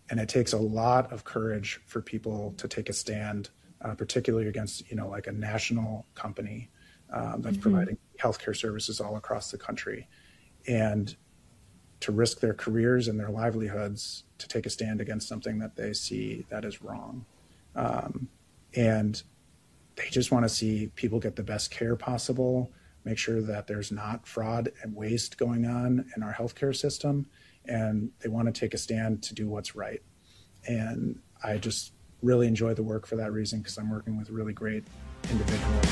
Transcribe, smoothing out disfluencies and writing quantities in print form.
And it takes a lot of courage for people to take a stand, particularly against, like a national company that's providing healthcare services all across the country. And to risk their careers and their livelihoods to take a stand against something that they see that is wrong. And they just want to see people get the best care possible, make sure that there's not fraud and waste going on in our healthcare system, and they want to take a stand to do what's right. And I just really enjoy the work for that reason, because I'm working with really great individuals.